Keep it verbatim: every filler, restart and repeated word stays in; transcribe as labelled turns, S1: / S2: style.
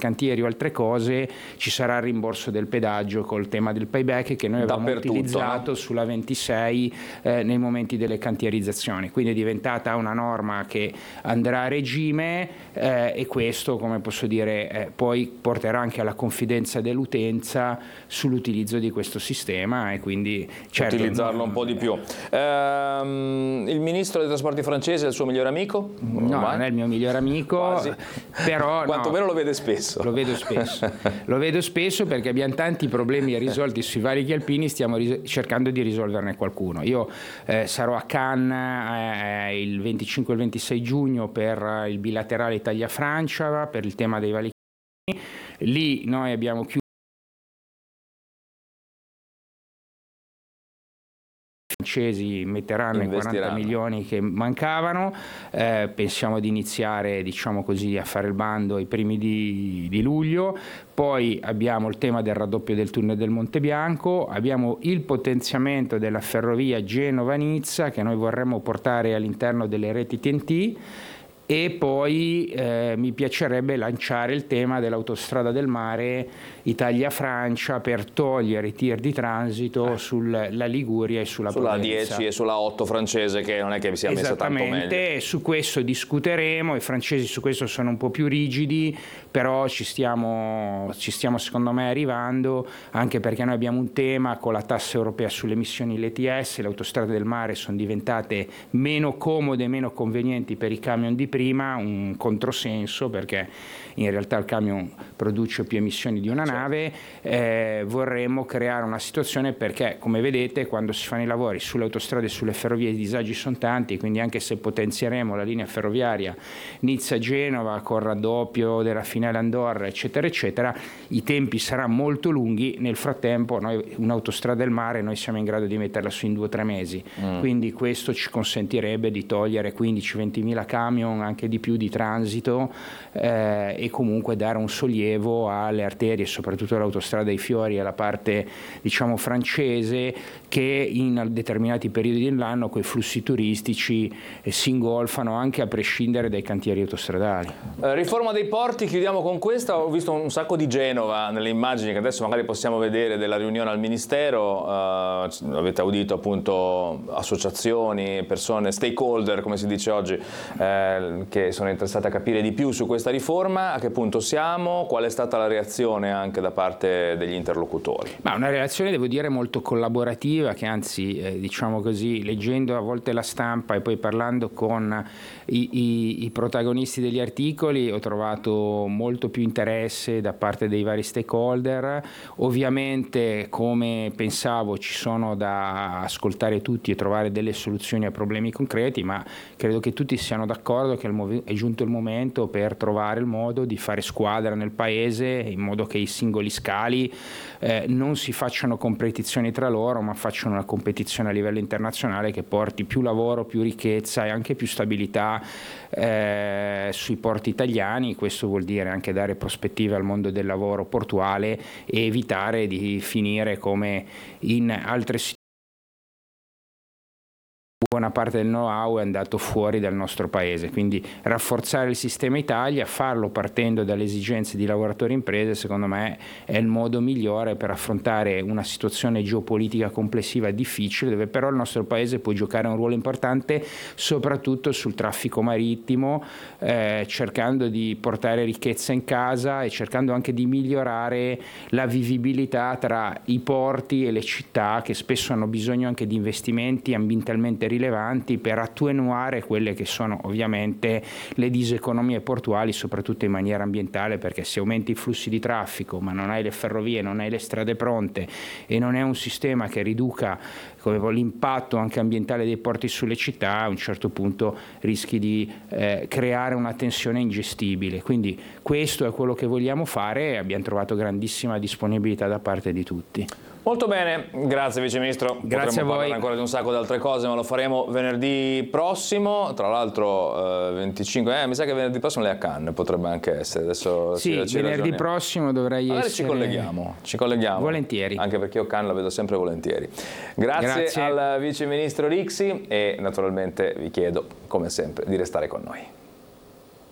S1: cantieri o altre cose, ci sarà il rimborso del pedaggio col tema del payback che noi avevamo utilizzato, no? Sulla ventisei eh, nei momenti delle cantierizzazioni, quindi è diventata una norma che andrà a regime eh, e questo, come posso dire, eh, poi porterà anche alla confidenza dell'utenza sull'utilizzo di questo sistema e quindi certo,
S2: utilizzarlo un po' di più. Ehm, il ministro dei trasporti francese è il suo migliore amico?
S1: No, non è il mio migliore amico,
S2: quasi.
S1: Però
S2: quantomeno
S1: no,
S2: lo vede spesso.
S1: Lo vedo spesso, lo vedo spesso perché abbiamo tanti problemi risolti sui vari alpini, stiamo cercando di risolverne qualcuno. Io eh, sarò a Cannes eh, il venticinque e il ventisei giugno per il bilaterale Italia-Francia per il tema dei valichi. Lì noi abbiamo chiuso i francesi metteranno i quaranta milioni che mancavano, eh, pensiamo di iniziare, diciamo così, a fare il bando ai primi di, di luglio. Poi abbiamo il tema del raddoppio del tunnel del Monte Bianco, abbiamo il potenziamento della ferrovia Genova-Nizza che noi vorremmo portare all'interno delle reti T N T. E poi eh, mi piacerebbe lanciare il tema dell'autostrada del mare Italia-Francia per togliere i tir di transito eh. sulla Liguria e sulla
S2: sulla
S1: Provenza.
S2: dieci e sulla otto francese, che non è che vi sia messa tanto meglio.
S1: Esattamente, su questo discuteremo, i francesi su questo sono un po' più rigidi, però ci stiamo, ci stiamo secondo me arrivando, anche perché noi abbiamo un tema con la tassa europea sulle emissioni, l'E T S, le autostrade del mare sono diventate meno comode, meno convenienti per i camion di prima, un controsenso perché in realtà il camion produce più emissioni di una nave. Eh, vorremmo creare una situazione perché, come vedete, quando si fanno i lavori sulle autostrade e sulle ferrovie i disagi sono tanti, quindi anche se potenzieremo la linea ferroviaria Nizza-Genova con raddoppio della finale Andorra eccetera eccetera, i tempi saranno molto lunghi. Nel frattempo noi un'autostrada del mare noi siamo in grado di metterla su in due o tre mesi, mm. quindi questo ci consentirebbe di togliere quindici venti mila camion, anche di più, di transito eh, e comunque dare un sollievo alle arterie, soprattutto all'autostrada dei Fiori e alla parte, diciamo, francese, che in determinati periodi dell'anno quei flussi turistici eh, si ingolfano anche a prescindere dai cantieri autostradali.
S2: Eh, riforma dei porti, chiudiamo con questa. Ho visto un sacco di Genova nelle immagini che adesso magari possiamo vedere della riunione al Ministero. Eh, avete audito appunto associazioni, persone, stakeholder come si dice oggi, eh, che sono interessate a capire di più su questa riforma. A che punto siamo? Qual è stata la reazione anche da parte degli interlocutori?
S1: Ma una reazione, devo dire, molto collaborativa, che anzi, eh, diciamo così, leggendo a volte la stampa e poi parlando con i, i, i protagonisti degli articoli, ho trovato molto più interesse da parte dei vari stakeholder. Ovviamente, come pensavo, ci sono da ascoltare tutti e trovare delle soluzioni a problemi concreti, ma credo che tutti siano d'accordo che è giunto il momento per trovare il modo di fare squadra nel paese, in modo che i singoli scali eh, non si facciano competizioni tra loro, ma facciano una competizione a livello internazionale che porti più lavoro, più ricchezza e anche più stabilità eh, sui porti italiani. Questo vuol dire anche dare prospettive al mondo del lavoro portuale e evitare di finire come in altre situazioni. Buona parte del know-how è andato fuori dal nostro paese, quindi rafforzare il sistema Italia, farlo partendo dalle esigenze di lavoratori e imprese, secondo me è il modo migliore per affrontare una situazione geopolitica complessiva difficile, dove però il nostro paese può giocare un ruolo importante soprattutto sul traffico marittimo, eh, cercando di portare ricchezza in casa e cercando anche di migliorare la vivibilità tra i porti e le città, che spesso hanno bisogno anche di investimenti ambientalmente rilevanti per attenuare quelle che sono ovviamente le diseconomie portuali, soprattutto in maniera ambientale, perché se aumenti i flussi di traffico ma non hai le ferrovie, non hai le strade pronte e non è un sistema che riduca l'impatto anche ambientale dei porti sulle città, a un certo punto rischi di eh, creare una tensione ingestibile. Quindi questo è quello che vogliamo fare e abbiamo trovato grandissima disponibilità da parte di tutti.
S2: Molto bene, grazie Vice Ministro.
S1: Grazie
S2: Potremmo
S1: a voi.
S2: parlare ancora di un sacco di altre cose, ma lo faremo venerdì prossimo. Tra l'altro eh, venticinque, eh, mi sa che venerdì prossimo lei è a Cannes, potrebbe anche essere. Adesso
S1: sì,
S2: ci, ci
S1: venerdì
S2: ragioniamo.
S1: prossimo dovrei
S2: Magari
S1: essere.
S2: ci colleghiamo, ci colleghiamo.
S1: Volentieri.
S2: Anche perché io Cannes la vedo sempre volentieri. Grazie, Grazie al Vice Ministro Rixi e naturalmente vi chiedo, come sempre, di restare con noi.